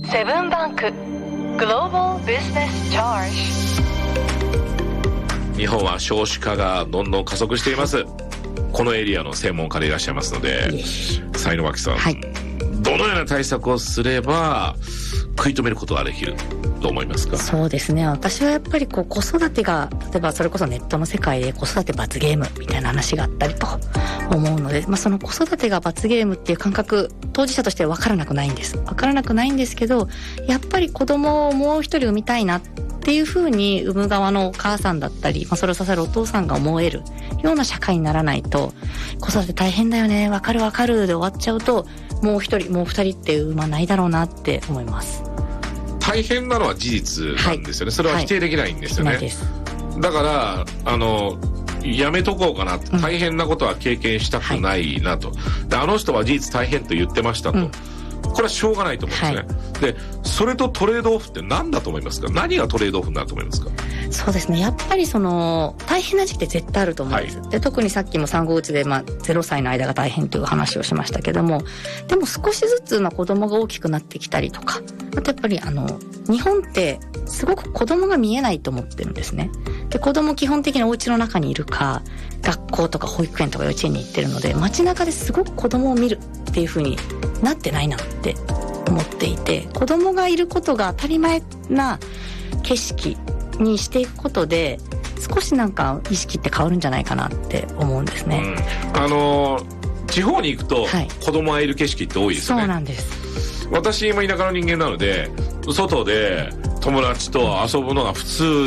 セブンバンクグローバルビジネスチャージ。 日本は少子化がどんどん加速しています。このエリアの専門家でいらっしゃいますので、才能脇さん、はい、どのような対策をすれば食い止めることができると思いますか？ そうですね、私はやっぱり子育てが、例えばそれこそネットの世界で子育て罰ゲームみたいな話があったりと思うので、その子育てが罰ゲームっていう感覚、当事者としては分からなくないんですけど、やっぱり子供をもう一人産みたいなっていう風に産む側のお母さんだったり、それを支えるお父さんが思えるような社会にならないと、子育て大変だよね、分かるで終わっちゃうと、もう一人もう二人って産まないだろうなって思います。 大変なのは事実なんですよね、はい、それは否定できないんですよね、はい、だからやめとこうかな、大変なことは経験したくないなと、はい、であの人は事実大変と言ってましたと、これはしょうがないと思うんですね、はい、でそれとトレードオフって何だと思いますか？何がトレードオフになると思いますか？ そうですね、やっぱり大変な時期って絶対あると思うんです、はい、で特にさっきも産後うつで、0歳の間が大変という話をしましたけども、でも少しずつ子供が大きくなってきたりとか、あとやっぱり日本ってすごく子供が見えないと思ってるんですね。で子供基本的にお家の中にいるか、学校とか保育園とか幼稚園に行ってるので、街中ですごく子供を見るっていう風になってないなって思っていて、子供がいることが当たり前な景色にしていくことで、少し意識って変わるんじゃないかなって思うんですね、 地方に行くと、はい、子供がいる景色って多いですよね。 そうなんです。 私も田舎の人間なので、外で友達と遊ぶのが普通